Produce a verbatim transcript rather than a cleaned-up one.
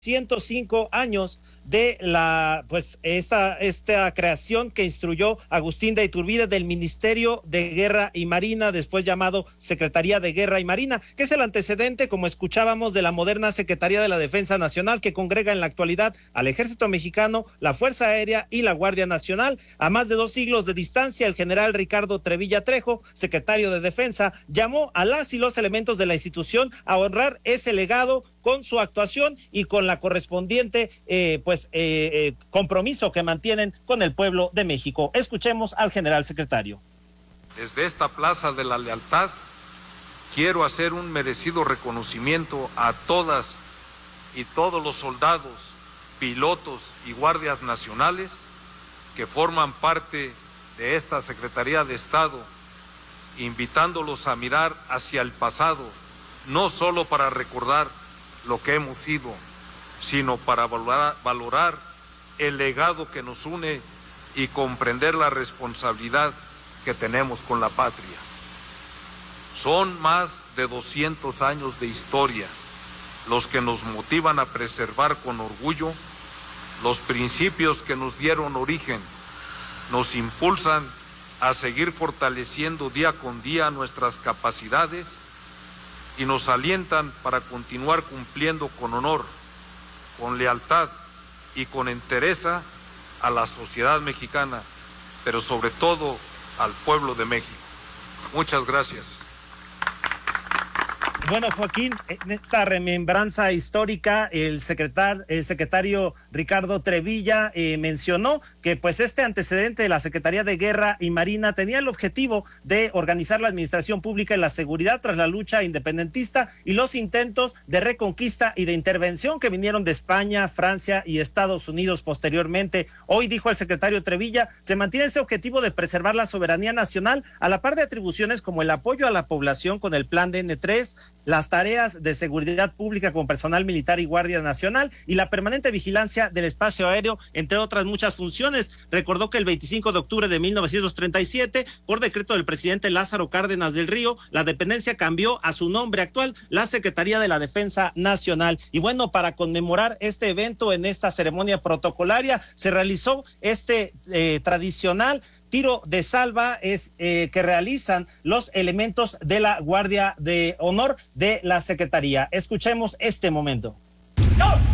ciento cinco años de la pues esta esta creación que instruyó Agustín de Iturbide del Ministerio de Guerra y Marina, después llamado Secretaría de Guerra y Marina, que es el antecedente, como escuchábamos, de la moderna Secretaría de la Defensa Nacional, que congrega en la actualidad al Ejército Mexicano, la Fuerza Aérea y la Guardia Nacional. A más de dos siglos de distancia, el general Ricardo Trevilla Trejo, secretario de Defensa, llamó a las y los elementos de la institución a honrar ese legado con su actuación y con la correspondiente eh, pues eh, eh, compromiso que mantienen con el pueblo de México. Escuchemos al general secretario. Desde esta Plaza de la Lealtad quiero hacer un merecido reconocimiento a todas y todos los soldados, pilotos y guardias nacionales que forman parte de esta Secretaría de Estado, invitándolos a mirar hacia el pasado, no solo para recordar lo que hemos sido, sino para valorar, valorar el legado que nos une y comprender la responsabilidad que tenemos con la patria. Son más de doscientos años de historia los que nos motivan a preservar con orgullo los principios que nos dieron origen, nos impulsan a seguir fortaleciendo día con día nuestras capacidades y nos alientan para continuar cumpliendo con honor, con lealtad y con entereza a la sociedad mexicana, pero sobre todo al pueblo de México. Muchas gracias. Bueno, Joaquín, en esta remembranza histórica, el secretario, el secretario Ricardo Trevilla eh, mencionó que pues este antecedente de la Secretaría de Guerra y Marina tenía el objetivo de organizar la administración pública y la seguridad tras la lucha independentista y los intentos de reconquista y de intervención que vinieron de España, Francia y Estados Unidos posteriormente. Hoy, dijo el secretario Trevilla, se mantiene ese objetivo de preservar la soberanía nacional a la par de atribuciones como el apoyo a la población con el plan de ene tres, las tareas de seguridad pública con personal militar y Guardia Nacional y la permanente vigilancia del espacio aéreo, entre otras muchas funciones. Recordó que el veinticinco de octubre de mil novecientos treinta y siete, por decreto del presidente Lázaro Cárdenas del Río, la dependencia cambió a su nombre actual, la Secretaría de la Defensa Nacional. Y bueno, para conmemorar este evento, en esta ceremonia protocolaria, se realizó este eh, tradicional tiro de salva es eh, que realizan los elementos de la Guardia de Honor de la Secretaría. Escuchemos este momento.